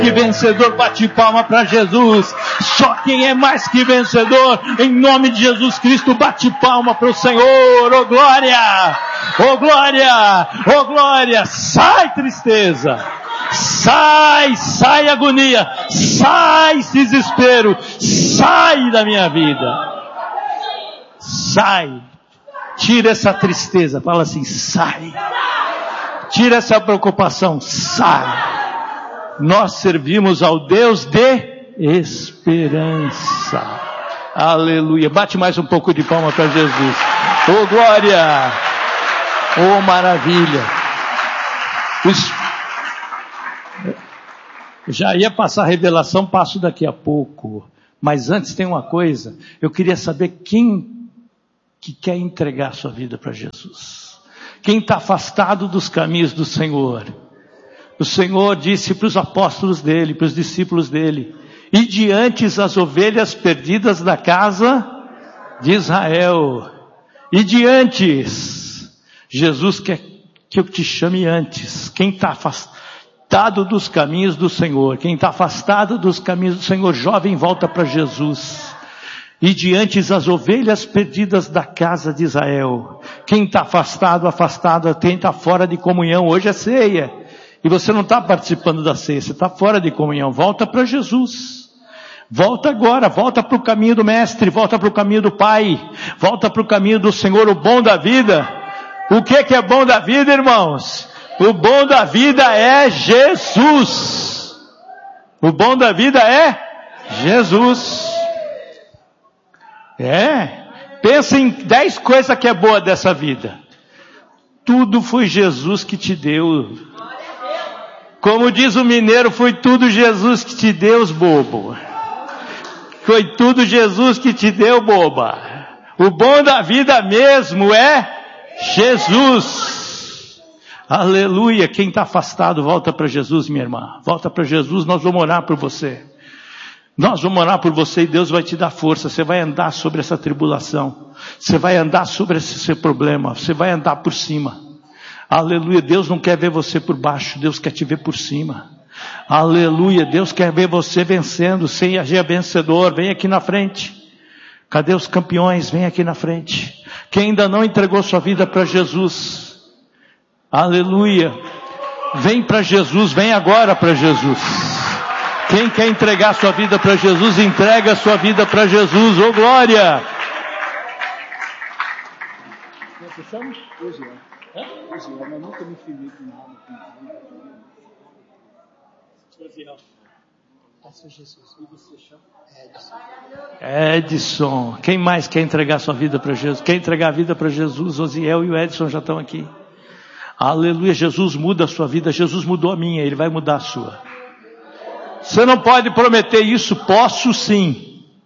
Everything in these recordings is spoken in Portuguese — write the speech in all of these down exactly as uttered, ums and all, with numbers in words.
que vencedor, bate palma para Jesus. Só quem é mais que vencedor, em nome de Jesus Cristo, bate palma para o Senhor. Oh glória, oh glória, oh glória. Sai tristeza, sai, sai agonia, sai desespero, sai da minha vida, sai. Tira essa tristeza, fala assim, sai. Tira essa preocupação, sai. Nós servimos ao Deus de esperança. Aleluia. Bate mais um pouco de palma para Jesus. Oh glória, oh maravilha. Já ia passar a revelação, passo daqui a pouco. Mas antes tem uma coisa, eu queria saber quem que quer entregar sua vida para Jesus. Quem está afastado dos caminhos do Senhor. O Senhor disse para os apóstolos dele, para os discípulos dele, e diante as ovelhas perdidas da casa de Israel. E diante, Jesus quer que eu te chame antes. Quem está afastado dos caminhos do Senhor, quem está afastado dos caminhos do Senhor, jovem, volta para Jesus. E diante as ovelhas perdidas da casa de Israel. Quem está afastado, afastado, quem está fora de comunhão, hoje é ceia. E você não está participando da ceia, você está fora de comunhão. Volta para Jesus. Volta agora, volta para o caminho do Mestre, volta para o caminho do Pai, volta para o caminho do Senhor, o bom da vida. O que que é bom da vida, irmãos? O bom da vida é Jesus. O bom da vida é Jesus. É. Pensa em dez coisas que é boa dessa vida. Tudo foi Jesus que te deu. Como diz o mineiro, foi tudo Jesus que te deu, bobo. Foi tudo Jesus que te deu, boba. O bom da vida mesmo é Jesus. Aleluia. Quem está afastado, volta para Jesus, minha irmã. Volta para Jesus, nós vamos orar por você. Nós vamos orar por você e Deus vai te dar força. Você vai andar sobre essa tribulação. Você vai andar sobre esse seu problema. Você vai andar por cima. Aleluia, Deus não quer ver você por baixo, Deus quer te ver por cima. Aleluia, Deus quer ver você vencendo, seja vencedor, vem aqui na frente. Cadê os campeões? Vem aqui na frente. Quem ainda não entregou sua vida para Jesus, aleluia, vem para Jesus, vem agora para Jesus. Quem quer entregar sua vida para Jesus, entrega sua vida para Jesus, ô glória. Você chama? Hoje é. Hoje é, mas nunca me filmei com nada. Edson. Edson. Quem mais quer entregar sua vida para Jesus? Quer entregar a vida para Jesus? Osiel e o Edson já estão aqui. Aleluia. Jesus muda a sua vida. Jesus mudou a minha. Ele vai mudar a sua. Você não pode prometer isso. Posso sim.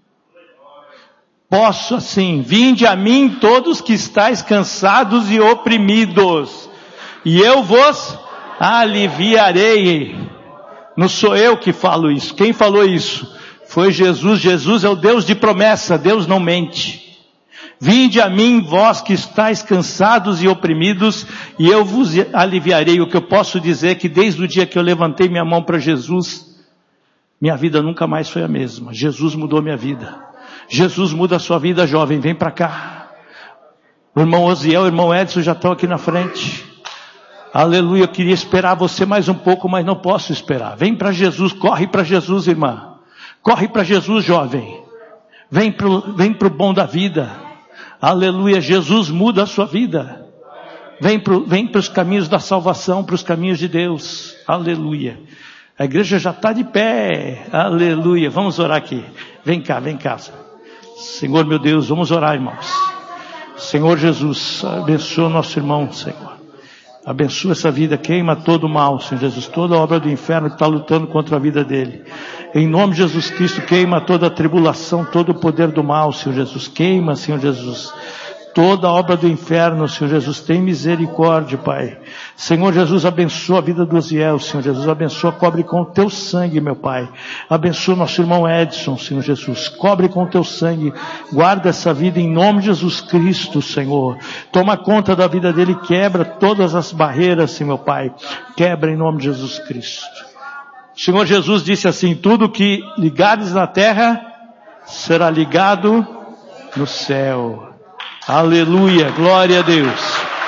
Posso assim, vinde a mim todos que estáis cansados e oprimidos, e eu vos aliviarei. Não sou eu que falo isso, quem falou isso? Foi Jesus. Jesus é o Deus de promessa, Deus não mente. Vinde a mim vós que estáis cansados e oprimidos, e eu vos aliviarei. O que eu posso dizer é que desde o dia que eu levantei minha mão para Jesus, minha vida nunca mais foi a mesma. Jesus mudou minha vida. Jesus muda a sua vida, jovem, vem para cá. O irmão Osiel, o irmão Edson já estão aqui na frente. Aleluia, eu queria esperar você mais um pouco, mas não posso esperar. Vem para Jesus, corre para Jesus, irmã. Corre para Jesus, jovem. Vem para vem pro bom da vida. Aleluia, Jesus muda a sua vida. Vem para vem os caminhos da salvação, para os caminhos de Deus. Aleluia. A igreja já está de pé. Aleluia, vamos orar aqui. Vem cá, vem cá. Senhor meu Deus, vamos orar, irmãos. Senhor Jesus, abençoa o nosso irmão, Senhor. Abençoa essa vida, queima todo o mal, Senhor Jesus. Toda a obra do inferno que está lutando contra a vida dele. Em nome de Jesus Cristo, queima toda a tribulação, todo o poder do mal, Senhor Jesus. Queima, Senhor Jesus. Toda a obra do inferno, Senhor Jesus, tem misericórdia, Pai. Senhor Jesus, abençoa a vida do Osiel, Senhor Jesus, abençoa, cobre com o teu sangue, meu Pai. Abençoa nosso irmão Edson, Senhor Jesus, cobre com o teu sangue, guarda essa vida em nome de Jesus Cristo, Senhor. Toma conta da vida dele, quebra todas as barreiras, Senhor Pai. Quebra em nome de Jesus Cristo. O Senhor Jesus disse assim: tudo que ligares na terra será ligado no céu. Aleluia, glória a Deus.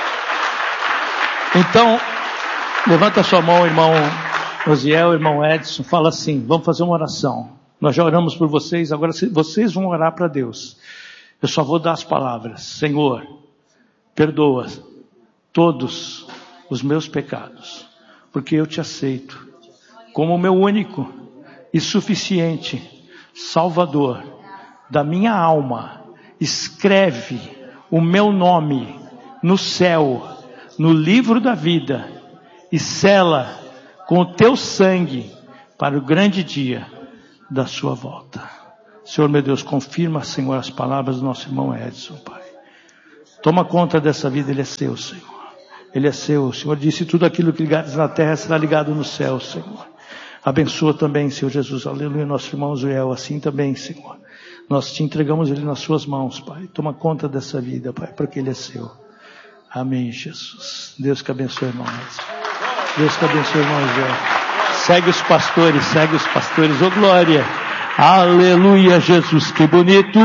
Então, levanta sua mão, irmão Osiel, irmão Edson, fala assim: vamos fazer uma oração. Nós já oramos por vocês, agora vocês vão orar para Deus. Eu só vou dar as palavras. Senhor, perdoa todos os meus pecados, porque eu te aceito como o meu único e suficiente Salvador da minha alma. Escreve o meu nome no céu, no livro da vida, e sela com o teu sangue para o grande dia da sua volta. Senhor meu Deus, confirma, Senhor, as palavras do nosso irmão Edson, Pai. Toma conta dessa vida, ele é seu, Senhor. Ele é seu. O Senhor disse: tudo aquilo que ligares na terra será ligado no céu, Senhor. Abençoa também, Senhor Jesus, aleluia, nosso irmão Joel, assim também, Senhor. Nós te entregamos ele nas suas mãos, Pai. Toma conta dessa vida, Pai, porque ele é seu. Amém, Jesus. Deus que abençoe, irmão Edson. Deus que abençoe, irmão Joel. Segue os pastores, segue os pastores, ô glória. Aleluia, Jesus, que bonito.